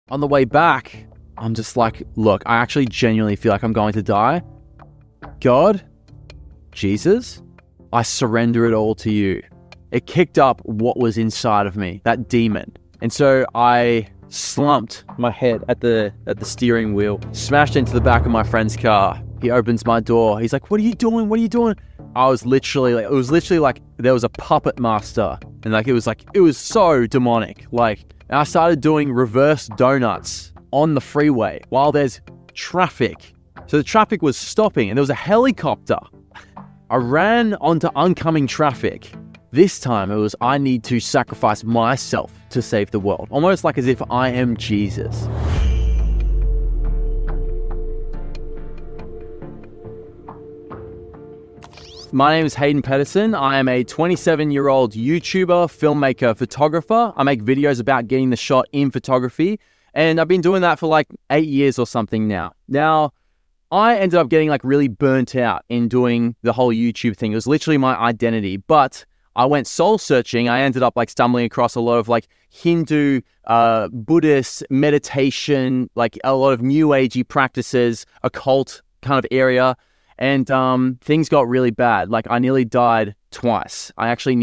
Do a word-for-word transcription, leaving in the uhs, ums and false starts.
On the way back, I'm just like, look, I actually genuinely feel like I'm going to die. God, Jesus, I surrender it all to you. It kicked up what was inside of me, that demon. And so I slumped my head at the at the steering wheel, smashed into the back of my friend's car. He opens my door. He's like, what are you doing? What are you doing? I was literally like, it was literally like there was a puppet master. And like, it was like, it was so demonic. Like, and I started doing reverse donuts on the freeway while there's traffic. So the traffic was stopping and there was a helicopter. I ran onto oncoming traffic. This time it was, I need to sacrifice myself to save the world. Almost like as if I am Jesus. My name is Hayden Pedersen. I am a twenty-seven-year-old YouTuber, filmmaker, photographer. I make videos about getting the shot in photography, and I've been doing that for like eight years or something now. Now, I ended up getting like really burnt out in doing the whole YouTube thing. It was literally my identity, but I went soul searching. I ended up like stumbling across a lot of like Hindu, uh, Buddhist meditation, like a lot of new agey practices, occult kind of area. And um, things got really bad. Like I nearly died twice. I actually